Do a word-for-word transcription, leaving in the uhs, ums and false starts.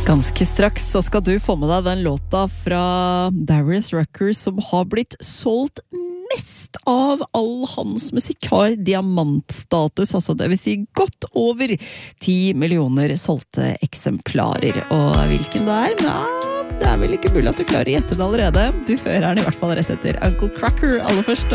Ganske straks så skal du få med deg den låta fra Darius Rucker som har blitt solgt mest av all hans musikk, har diamantstatus, altså det vil si godt over ti millioner solgte eksemplarer. Og hvilken det er? Nei, det er vel ikke mulig at du klarer å gjette det allerede. Du hører den i hvert fall rett etter Uncle Kracker aller først.